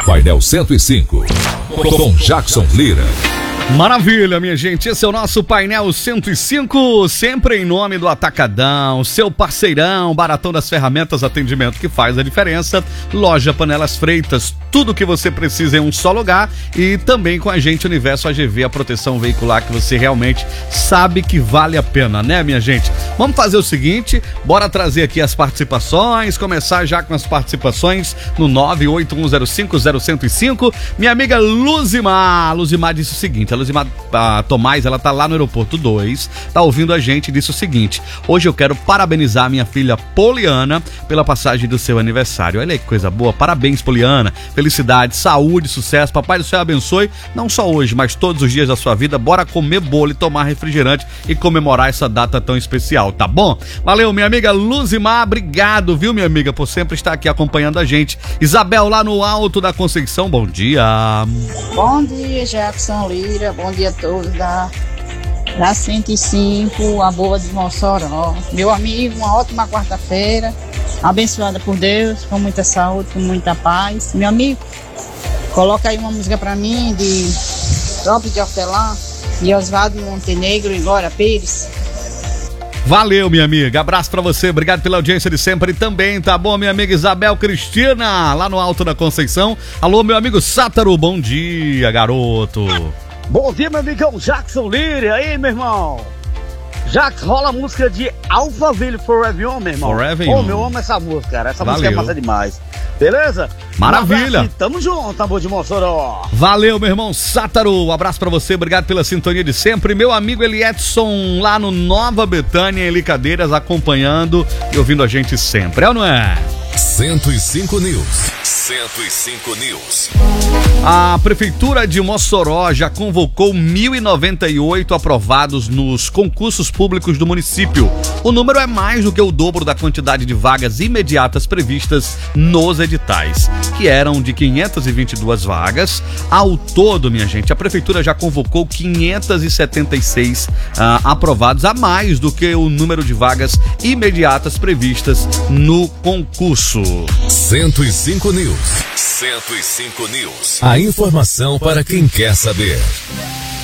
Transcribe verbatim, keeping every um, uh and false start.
Painel cento e cinco, com Jackson Lira. Maravilha, minha gente, esse é o nosso Painel cento e cinco, sempre em nome do Atacadão, seu parceirão, baratão das ferramentas, atendimento que faz a diferença, loja Panelas Freitas, tudo que você precisa em um só lugar, e também com a gente Universo A G V, a proteção veicular que você realmente sabe que vale a pena, né, minha gente? Vamos fazer o seguinte, bora trazer aqui as participações, começar já com as participações no nove oito um zero cinco zero zero zero cinco. Minha amiga Luzimar, Luzimar disse o seguinte, a Luzimar a Tomás, ela tá lá no aeroporto dois, tá ouvindo a gente e disse o seguinte: hoje eu quero parabenizar minha filha Poliana pela passagem do seu aniversário. Olha aí que coisa boa, parabéns, Poliana, felicidade, saúde, sucesso, papai do céu abençoe, não só hoje, mas todos os dias da sua vida. Bora comer bolo e tomar refrigerante e comemorar essa data tão especial, tá bom? Valeu, minha amiga Luzimar, obrigado, viu, minha amiga, por sempre estar aqui acompanhando a gente. Isabel, lá no Alto da Conceição, bom dia. Bom dia, Jackson Lira, bom dia a todos da, da cento e cinco, a boa de Mossoró. Meu amigo, uma ótima quarta-feira, abençoada por Deus, com muita saúde, com muita paz. Meu amigo, coloca aí uma música pra mim de Tropa de Hortelã, de Oswaldo Montenegro e Glória Pires. Valeu, minha amiga, abraço pra você, obrigado pela audiência de sempre também, tá bom, minha amiga Isabel Cristina, lá no Alto da Conceição. Alô, meu amigo Sátaro, bom dia, garoto. Bom dia, meu amigão Jackson Lira, aí, meu irmão. Já rola a música de Alphaville Forever Young, meu irmão. Forever Young. Oh, eu amo essa música, cara, essa Valeu. música é massa demais. Beleza? Maravilha. Um abraço, tamo junto, amor de Mossoró. Valeu, meu irmão Sátaro, um abraço pra você, obrigado pela sintonia de sempre. Meu amigo Eliedson, lá no Nova Betânia, em Licadeiras, acompanhando e ouvindo a gente sempre, é ou não é? cento e cinco News. cento e cinco News. A Prefeitura de Mossoró já convocou mil e noventa e oito aprovados nos concursos públicos do município. O número é mais do que o dobro da quantidade de vagas imediatas previstas nos editais, que eram de quinhentas e vinte e duas vagas. Ao todo, minha gente, a Prefeitura já convocou quinhentos e setenta e seis ah, aprovados, a mais do que o número de vagas imediatas previstas no concurso. cento e cinco News. cento e cinco News. A informação para quem quer saber.